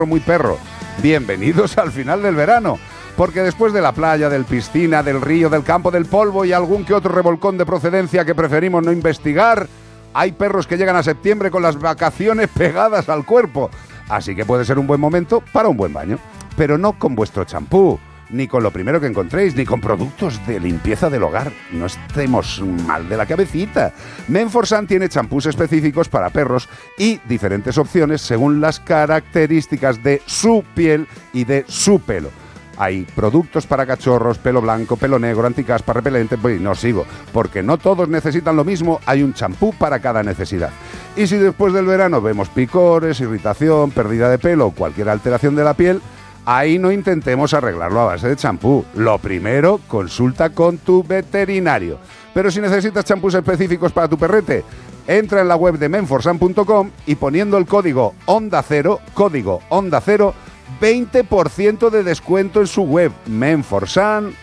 muy perro. Bienvenidos al final del verano, porque después de la playa, del piscina, del río, del campo, del polvo y algún que otro revolcón de procedencia que preferimos no investigar, hay perros que llegan a septiembre con las vacaciones pegadas al cuerpo. Así que puede ser un buen momento para un buen baño, pero no con vuestro champú, ni con lo primero que encontréis, ni con productos de limpieza del hogar. No estemos mal de la cabecita. Menforsan tiene champús específicos para perros y diferentes opciones según las características de su piel y de su pelo. Hay productos para cachorros, pelo blanco, pelo negro, anticaspa, repelente, pues no sigo, porque no todos necesitan lo mismo, hay un champú para cada necesidad. Y si después del verano vemos picores, irritación, pérdida de pelo o cualquier alteración de la piel, ahí no intentemos arreglarlo a base de champú. Lo primero, consulta con tu veterinario. Pero si necesitas champús específicos para tu perrete, entra en la web de menforsan.com y poniendo el código Onda Cero, 20% de descuento en su web, menforsan.com.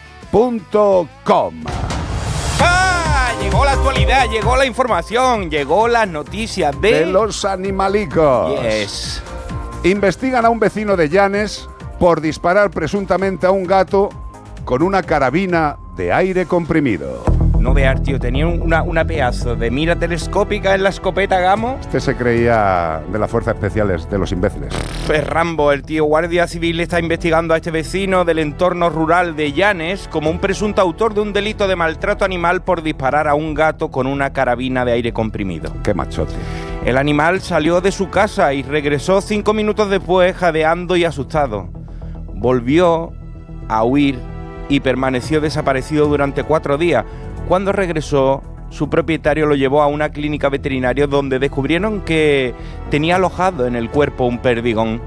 ¡Ah! Llegó la actualidad, llegó la información, llegó las noticias de los animalicos. Yes. Investigan a un vecino de Llanes por disparar presuntamente a un gato con una carabina de aire comprimido. No veas, tío, tenía una pedazo de mira telescópica en la escopeta Gamo. Este se creía de las fuerzas especiales de los imbéciles. Pues Rambo, el tío Guardia Civil está investigando a este vecino del entorno rural de Llanes como un presunto autor de un delito de maltrato animal por disparar a un gato con una carabina de aire comprimido. ¡Qué machote! El animal salió de su casa y regresó 5 minutos después jadeando y asustado. Volvió a huir y permaneció desaparecido durante 4 días. Cuando regresó, su propietario lo llevó a una clínica veterinaria donde descubrieron que tenía alojado en el cuerpo un perdigón.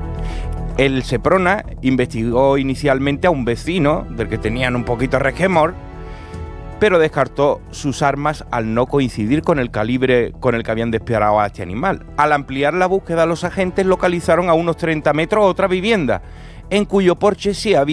El Seprona investigó inicialmente a un vecino, del que tenían un poquito resquemor, pero descartó sus armas al no coincidir con el calibre con el que habían disparado a este animal. Al ampliar la búsqueda, los agentes localizaron a unos 30 metros otra vivienda, en cuyo porche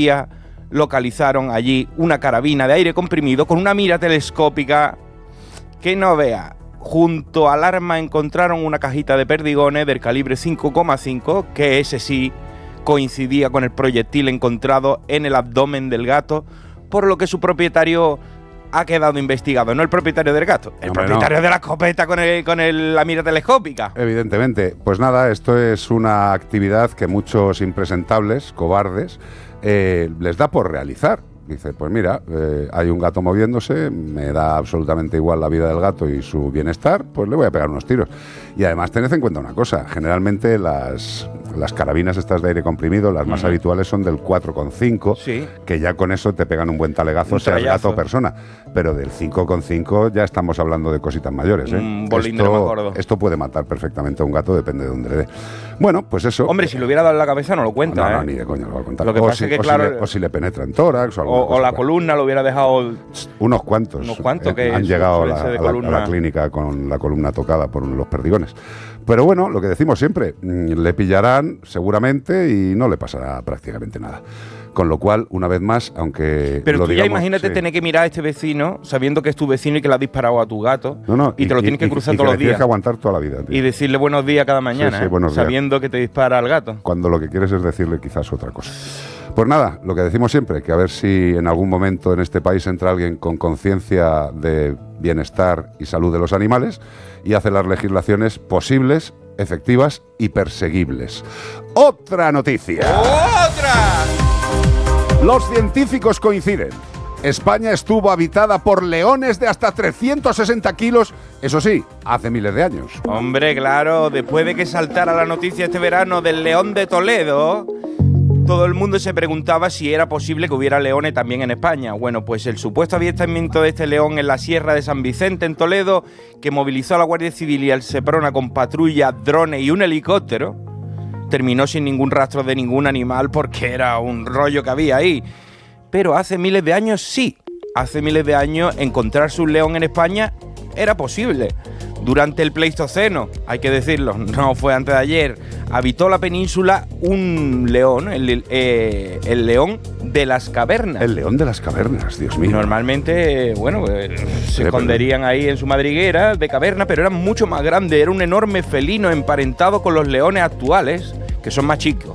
localizaron allí una carabina de aire comprimido con una mira telescópica que no vea. Junto al arma encontraron una cajita de perdigones del calibre 5,5, que ese sí coincidía con el proyectil encontrado en el abdomen del gato, por lo que su propietario ha quedado investigado. No el propietario del gato, el propietario de la escopeta con la mira telescópica. Evidentemente. Pues nada, esto es una actividad que muchos impresentables, cobardes, les da por realizar. Dice, pues mira, hay un gato moviéndose, me da absolutamente igual la vida del gato y su bienestar, pues le voy a pegar unos tiros. Y además tened en cuenta una cosa, generalmente las carabinas estas de aire comprimido, las más habituales son del 4,5, sí, que ya con eso te pegan un buen talegazo, sea gato o persona. Pero del 5,5 ya estamos hablando de cositas mayores, ¿eh? Bolín, no me acuerdo. Esto puede matar perfectamente a un gato, depende de dónde le dé. Bueno, pues eso. Hombre, si le hubiera dado en la cabeza no lo cuenta, No, ni de coña lo va a contar. Lo que pasa es que, claro, o si le penetra en tórax o algo. O la columna lo hubiera dejado. Unos cuantos que han llegado a la clínica con la columna tocada por los perdigones. Pero bueno, lo que decimos siempre, le pillarán seguramente y no le pasará prácticamente nada. Con lo cual, una vez más, aunque pero lo tú digamos, ya imagínate tener que mirar a este vecino sabiendo que es tu vecino y que le ha disparado a tu gato. Y te lo tienes que cruzar todos los días. Tienes que aguantar toda la vida, tío. Y decirle buenos días cada mañana, sí, buenos días, sabiendo que te dispara al gato. Cuando lo que quieres es decirle quizás otra cosa. Pues nada, lo que decimos siempre, que a ver si en algún momento en este país entra alguien con conciencia de bienestar y salud de los animales y hace las legislaciones posibles, efectivas y perseguibles. ¡Otra noticia! ¡Otra! Los científicos coinciden. España estuvo habitada por leones de hasta 360 kilos, eso sí, hace miles de años. Hombre, claro, después de que saltara la noticia este verano del león de Toledo, todo el mundo se preguntaba si era posible que hubiera leones también en España. Bueno, pues el supuesto avistamiento de este león en la Sierra de San Vicente, en Toledo, que movilizó a la Guardia Civil y al Seprona con patrulla, drones y un helicóptero, terminó sin ningún rastro de ningún animal porque era un rollo que había ahí. Pero hace miles de años sí, hace miles de años encontrarse un león en España era posible. Durante el Pleistoceno, hay que decirlo, no fue antes de ayer, habitó la península un león, el león de las cavernas. El león de las cavernas, Dios mío. Normalmente, se esconderían ahí en su madriguera de caverna, pero era mucho más grande, era un enorme felino emparentado con los leones actuales, que son más chicos.